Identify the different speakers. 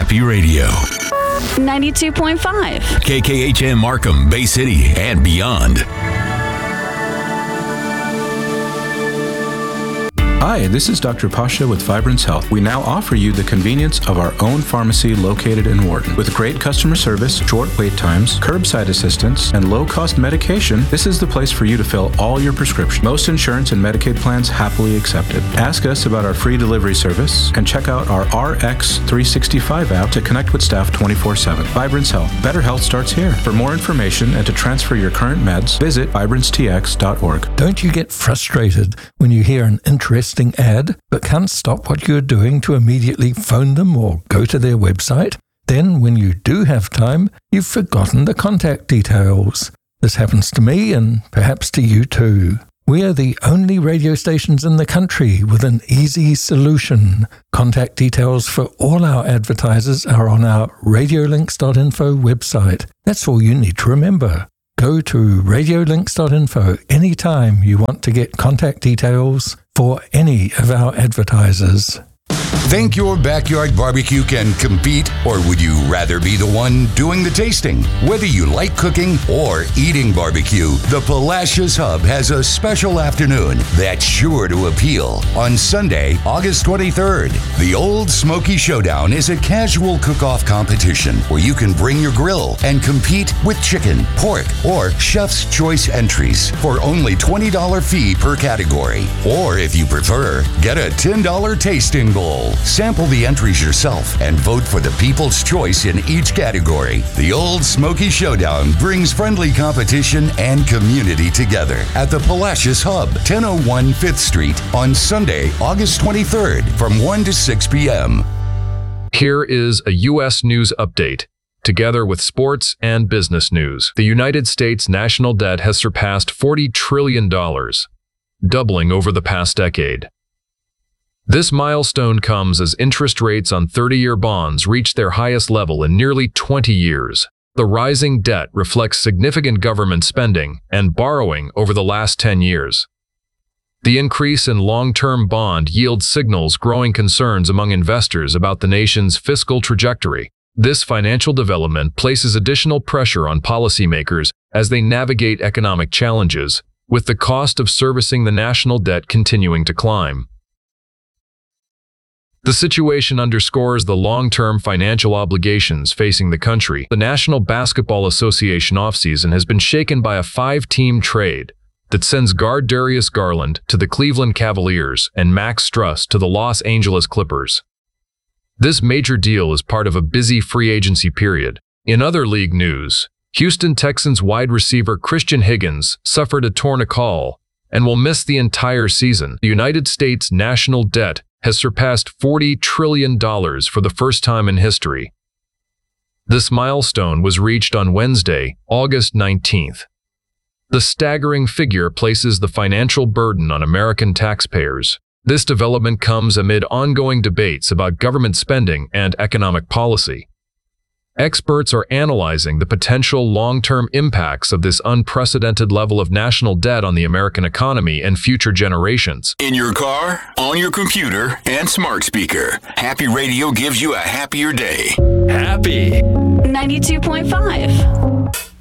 Speaker 1: Happy Radio.
Speaker 2: 92.5.
Speaker 1: KKHM Markham, Bay City, and beyond.
Speaker 3: Hi, this is Dr. Pasha with Vibrance Health. We now offer you the convenience of our own pharmacy located in Wharton. With great customer service, short wait times, curbside assistance, and low-cost medication, this is the place for you to fill all your prescriptions. Most insurance and Medicaid plans happily accepted. Ask us about our free delivery service and check out our RX365 app to connect with staff 24/7. Vibrance Health. Better health starts here. For more information and to transfer your current meds, visit vibrancetx.org.
Speaker 4: Don't you get frustrated when you hear an interesting ad but can't stop what you're doing to immediately phone them or go to their website? Then, when you do have time, you've forgotten the contact details. This happens to me and perhaps to you too. We are the only radio stations in the country with an easy solution. Contact details for all our advertisers are on our radiolinks.info website. That's all you need to remember. Go to radiolinks.info anytime you want to get contact details for any of our advertisers.
Speaker 5: Think your backyard barbecue can compete, or would you rather be the one doing the tasting? Whether you like cooking or eating barbecue, the Palacios Hub has a special afternoon that's sure to appeal. On Sunday, August 23rd, the Old Smoky Showdown is a casual cook-off competition where you can bring your grill and compete with chicken, pork, or chef's choice entries for only $20 fee per category. Or if you prefer, get a $10 tasting bowl. Sample the entries yourself and vote for the people's choice in each category. The Old Smoky Showdown brings friendly competition and community together at the Palacios Hub, 1001 5th Street on Sunday, August 23rd from 1 to 6 p.m.
Speaker 6: Here is a U.S. news update. Together with sports and business news, the United States national debt has surpassed $40 trillion, doubling over the past decade. This milestone comes as interest rates on 30-year bonds reach their highest level in nearly 20 years. The rising debt reflects significant government spending and borrowing over the last 10 years. The increase in long-term bond yield signals growing concerns among investors about the nation's fiscal trajectory. This financial development places additional pressure on policymakers as they navigate economic challenges, with the cost of servicing the national debt continuing to climb. The situation underscores the long-term financial obligations facing the country. The National Basketball Association offseason has been shaken by a 5-team trade that sends guard Darius Garland to the Cleveland Cavaliers and Max Strus to the Los Angeles Clippers. This major deal is part of a busy free agency period. In other league news, Houston Texans wide receiver Christian Higgins suffered a torn ACL and will miss the entire season. The United States national debt has surpassed $40 trillion for the first time in history. This milestone was reached on Wednesday, August 19th. The staggering figure places the financial burden on American taxpayers. This development comes amid ongoing debates about government spending and economic policy. Experts are analyzing the potential long-term impacts of this unprecedented level of national debt on the American economy and future generations.
Speaker 1: In your car, on your computer, and smart speaker, Happy Radio gives you a happier day.
Speaker 2: Happy 92.5.